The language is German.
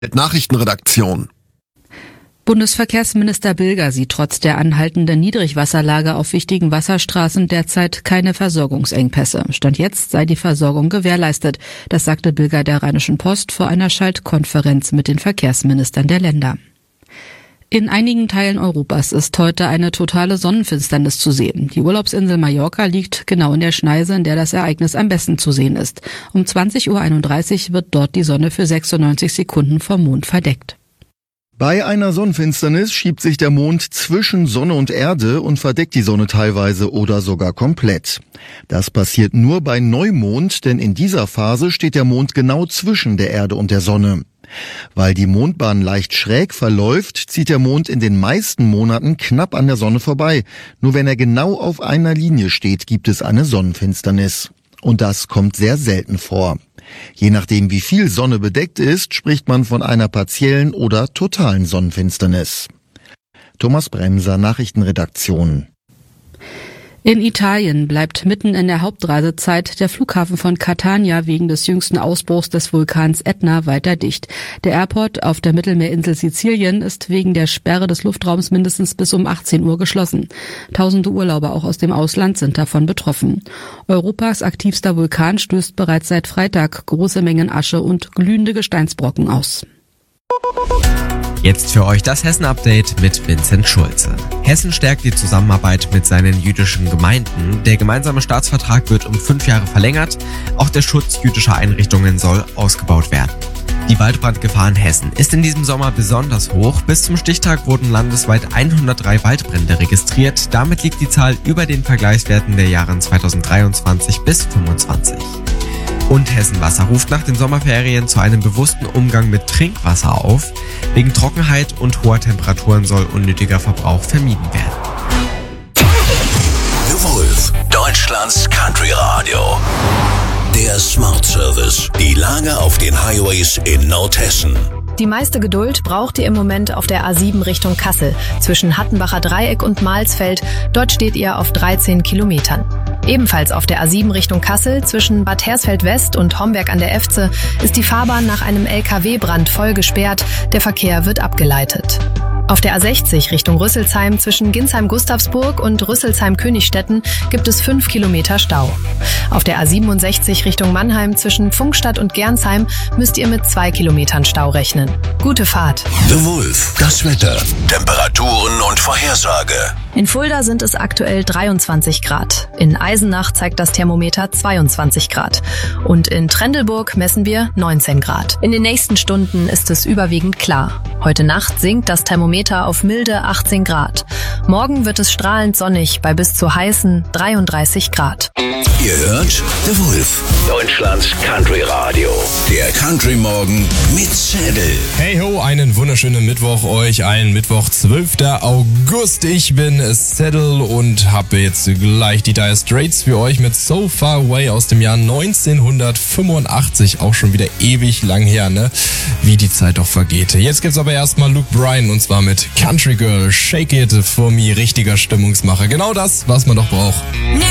Nachrichtenredaktion. Bundesverkehrsminister Bilger sieht trotz der anhaltenden Niedrigwasserlage auf wichtigen Wasserstraßen derzeit keine Versorgungsengpässe. Stand jetzt sei die Versorgung gewährleistet. Das sagte Bilger der Rheinischen Post vor einer Schaltkonferenz mit den Verkehrsministern der Länder. In einigen Teilen Europas ist heute eine totale Sonnenfinsternis zu sehen. Die Urlaubsinsel Mallorca liegt genau in der Schneise, in der das Ereignis am besten zu sehen ist. Um 20:31 Uhr wird dort die Sonne für 96 Sekunden vom Mond verdeckt. Bei einer Sonnenfinsternis schiebt sich der Mond zwischen Sonne und Erde und verdeckt die Sonne teilweise oder sogar komplett. Das passiert nur bei Neumond, denn in dieser Phase steht der Mond genau zwischen der Erde und der Sonne. Weil die Mondbahn leicht schräg verläuft, zieht der Mond in den meisten Monaten knapp an der Sonne vorbei. Nur wenn er genau auf einer Linie steht, gibt es eine Sonnenfinsternis. Und das kommt sehr selten vor. Je nachdem, wie viel Sonne bedeckt ist, spricht man von einer partiellen oder totalen Sonnenfinsternis. Thomas Bremser, Nachrichtenredaktion. In Italien bleibt mitten in der Hauptreisezeit der Flughafen von Catania wegen des jüngsten Ausbruchs des Vulkans Ätna weiter dicht. Der Airport auf der Mittelmeerinsel Sizilien ist wegen der Sperre des Luftraums mindestens bis um 18 Uhr geschlossen. Tausende Urlauber auch aus dem Ausland sind davon betroffen. Europas aktivster Vulkan stößt bereits seit Freitag große Mengen Asche und glühende Gesteinsbrocken aus. Jetzt für euch das Hessen-Update mit Vincent Schulze. Hessen stärkt die Zusammenarbeit mit seinen jüdischen Gemeinden. Der gemeinsame Staatsvertrag wird um 5 Jahre verlängert. Auch der Schutz jüdischer Einrichtungen soll ausgebaut werden. Die Waldbrandgefahr in Hessen ist in diesem Sommer besonders hoch. Bis zum Stichtag wurden landesweit 103 Waldbrände registriert. Damit liegt die Zahl über den Vergleichswerten der Jahre 2023 bis 2025. Und Hessen Wasser ruft nach den Sommerferien zu einem bewussten Umgang mit Trinkwasser auf. Wegen Trockenheit und hoher Temperaturen soll unnötiger Verbrauch vermieden werden. The Wolf, Deutschlands Country Radio. Der Smart Service. Die Lage auf den Highways in Nordhessen. Die meiste Geduld braucht ihr im Moment auf der A7 Richtung Kassel. Zwischen Hattenbacher Dreieck und Mahlsfeld. Dort steht ihr auf 13 Kilometern. Ebenfalls auf der A7 Richtung Kassel zwischen Bad Hersfeld West und Homberg an der Efze ist die Fahrbahn nach einem LKW-Brand voll gesperrt. Der Verkehr wird abgeleitet. Auf der A60 Richtung Rüsselsheim zwischen Ginsheim-Gustavsburg und Rüsselsheim-Königstetten gibt es 5 Kilometer Stau. Auf der A67 Richtung Mannheim zwischen Pfunkstadt und Gernsheim müsst ihr mit 2 Kilometern Stau rechnen. Gute Fahrt. The Wolf, das Wetter, Temperaturen und Vorhersage. In Fulda sind es aktuell 23 Grad. In Eisenach zeigt das Thermometer 22 Grad. Und in Trendelburg messen wir 19 Grad. In den nächsten Stunden ist es überwiegend klar. Heute Nacht sinkt das Thermometer auf milde 18 Grad. Morgen wird es strahlend sonnig bei bis zu heißen 33 Grad. Ihr hört The Wolf, Deutschlands Country Radio. Der Country Morgen mit Zettel. Hey ho, einen wunderschönen Mittwoch euch, einen Mittwoch, 12. August. Ich bin Zettel und habe jetzt gleich die Dire Straits für euch mit So Far Away aus dem Jahr 1985. Auch schon wieder ewig lang her, ne? Wie die Zeit doch vergeht. Jetzt gibt's aber erstmal Luke Bryan und zwar mit Country Girl, Shake It for Me, richtiger Stimmungsmacher. Genau das, was man doch braucht. Now